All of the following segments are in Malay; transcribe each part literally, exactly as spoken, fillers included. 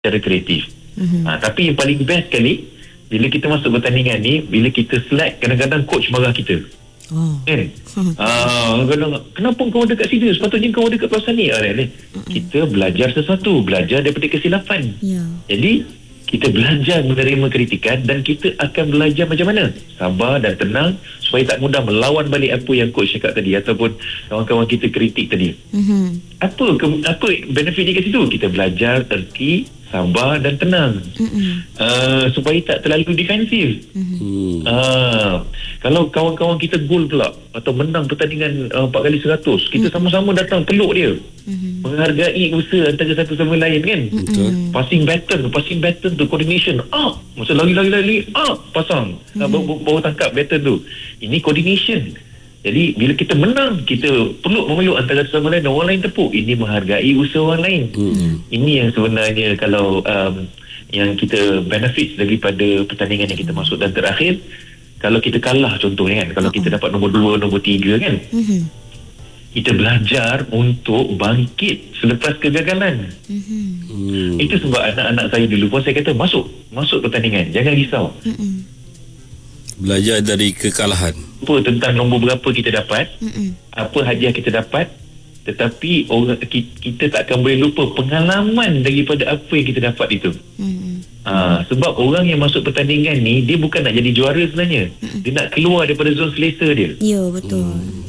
secara kreatif. Mm-hmm. Ha, tapi yang paling best sekali, bila kita masuk pertandingan ni, bila kita select, kadang-kadang coach marah kita. Oh. Kan? Ah, kadang, kenapa kau ada kat sini? Sepatutnya kau ada kat kawasan ni. Ah, kita belajar sesuatu, belajar daripada kesilapan. Yeah. Jadi kita belajar menerima kritikan dan kita akan belajar macam mana sabar dan tenang supaya tak mudah melawan balik apa yang coach cakap tadi ataupun kawan-kawan kita kritik tadi. Mm-hmm. Apa ke, apa benefit dia kat situ? Kita belajar erti, sabar dan tenang. Mm-hmm. Uh, supaya tak terlalu defensif. Mm-hmm. Uh, kalau kawan-kawan kita gol pula atau menang pertandingan uh, empat kali seratus, kita mm-hmm. sama-sama datang peluk dia. Mm-hmm. Menghargai usaha antara satu sama lain kan. Mm-hmm. Passing baton, passing baton tu coordination. Ah, masa lari-lari-lari, ah, pasang. Mm-hmm. Baru, baru tangkap baton tu. Ini coordination. Jadi bila kita menang, kita peluk memeluk antara sama lain dan orang lain tepuk. Ini menghargai usaha orang lain. Hmm. Ini yang sebenarnya kalau um, yang kita benefit daripada pertandingan yang kita masuk. Dan terakhir, kalau kita kalah contohnya kan, kalau uh-huh. kita dapat nombor dua, nombor tiga kan, uh-huh. kita belajar untuk bangkit selepas kegagalan. Uh-huh. Hmm. Itu sebab anak-anak saya dulu pun saya kata masuk, masuk pertandingan, jangan risau. Uh-huh. Belajar dari kekalahan. Apa tentang nombor berapa kita dapat, Mm-mm. apa hadiah kita dapat, tetapi orang kita tak akan boleh lupa pengalaman daripada apa yang kita dapat itu. Ha, sebab orang yang masuk pertandingan ni, dia bukan nak jadi juara sebenarnya. Mm-mm. Dia nak keluar daripada zon selesa dia. Ya, betul.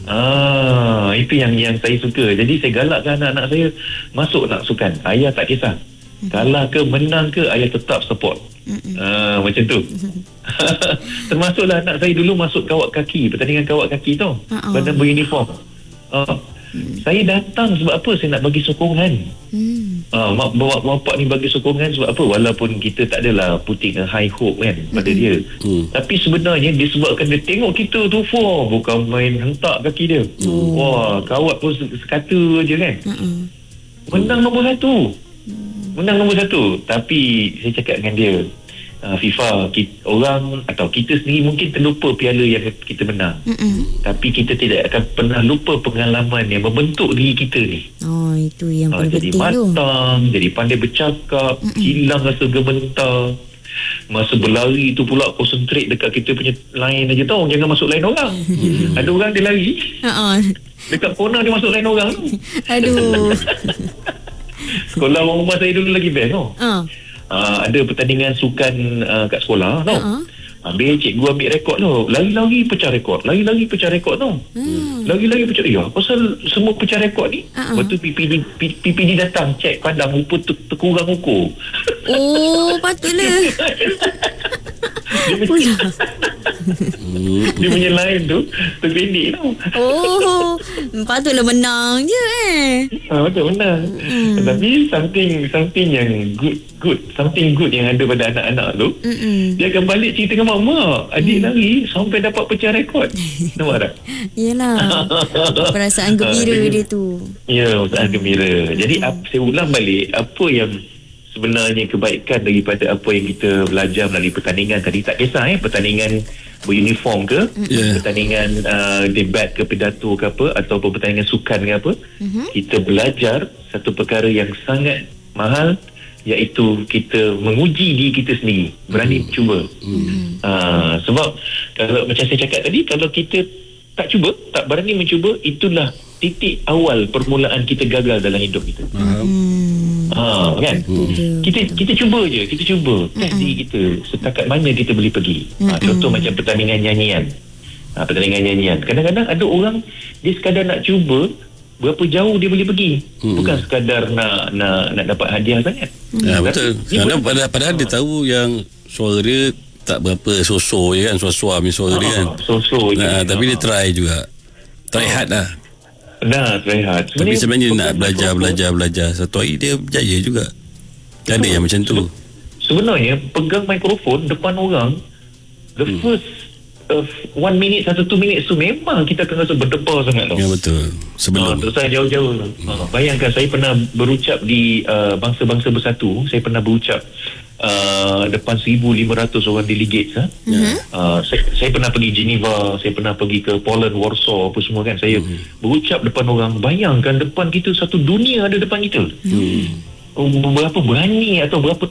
Ah, itu yang yang saya suka. Jadi saya galakkan anak-anak saya masuk nak sukan. Ayah tak kisah. Mm-hmm. Kalah ke menang ke, ayah tetap support. Ah, macam tu. Termasuklah anak saya dulu masuk kawat kaki, pertandingan kawat kaki tu. Uh-uh. Badan beruniform. Ah, hmm. Saya datang sebab apa? Saya nak bagi sokongan. Hmm. Ah, mak bawa bapak ni bagi sokongan sebab apa? Walaupun kita tak adalah putting a high hope kan pada hmm. dia. Hmm. Tapi sebenarnya disebabkan dia tengok kita tu, wah, bukan main hentak kaki dia. Hmm. Wah, kawat pun sekata je kan. Hmm. Menang nombor satu. Menang nombor satu. Tapi saya cakap dengan dia, uh, FIFA, kita, orang atau kita sendiri mungkin terlupa piala yang kita menang. Mm-mm. Tapi kita tidak akan pernah lupa pengalaman yang membentuk diri kita ni. Oh, itu yang uh, paling jadi penting tu. Jadi matang, jadi pandai bercakap, Mm-mm. hilang rasa gementar. Masa berlari tu pula konsentrate dekat kita punya line aja tau, jangan masuk line orang. Ada orang dia lari, uh-uh. dekat corner dia masuk line orang tu. Aduh. Sekolah orang rumah saya dulu lagi best tau. Uh. Uh, ada pertandingan sukan uh, kat sekolah tau. Uh-huh. Habis cikgu ambil rekod tau. Lari-lari pecah rekod. Lari-lari pecah rekod tau. Hmm. Lari-lari pecah. Ya, pasal semua pecah rekod ni. Uh-huh. Lepas tu P P D, P P D datang cek pandang rupa terkurang ukur. Oh, patutlah. Dia punya dia punya line tu terpendek tau. Oh, patutlah menang je eh. Ha, betul menang. Mm. Tapi something something yang good good something good yang ada pada anak-anak tu, Mm-mm. dia akan balik cerita dengan mak, adik mm. lari sampai dapat pecah rekod. Nampak tak? Yelah, perasaan gembira uh, dia tu. Ya, perasaan mm. gembira. Jadi mm. ap, saya ulang balik apa yang sebenarnya kebaikan daripada apa yang kita belajar melalui pertandingan tadi. Tak kisah eh pertandingan beruniform ke, yeah. pertandingan uh, debat ke, pidato ke apa, ataupun pertandingan sukan ke apa, mm-hmm. kita belajar satu perkara yang sangat mahal, iaitu kita menguji diri kita sendiri, berani mm-hmm. cuba. Mm-hmm. Uh, sebab kalau macam saya cakap tadi, kalau kita tak cuba, tak berani mencuba, itulah titik awal permulaan kita gagal dalam hidup kita. Mm-hmm. Ha, kan? Hmm. Kita kita cuba je, kita cuba test diri kita setakat mana kita boleh pergi. Ha, contoh macam pertandingan nyanyian. Ha, pertandingan nyanyian. Kadang-kadang ada orang dia sekadar nak cuba berapa jauh dia boleh pergi. Hmm. Bukan sekadar nak nak nak dapat hadiah sangat. Hmm. Ya, betul. Kerana padahal, padahal ha. dia tahu yang suara dia tak berapa so-so je kan, suara-suara punya suara ha, dia kan. So-so je. Nah, tapi ha. dia try juga. Try ha. hard lah. Nah, rehat. Tapi sebenarnya nak belajar, belajar, belajar. Satu hari dia berjaya juga. Ada yang macam tu. Sebenarnya, pegang mikrofon depan orang, the hmm. first uh, one minute, satu two minutes tu memang kita akan rasa berdebar sangat tau. Ya, betul. Sebelum. Uh, terus saya jauh-jauh. Hmm. Uh, bayangkan, saya pernah berucap di uh, Bangsa-Bangsa Bersatu. Saya pernah berucap Uh, depan seribu lima ratus orang delegates. Ha? Uh-huh. Uh, saya, saya pernah pergi Geneva, saya pernah pergi ke Poland, Warsaw, apa semua kan. Saya uh-huh. berucap depan orang. Bayangkan depan kita, satu dunia ada depan kita. Uh-huh. berapa berani atau berapa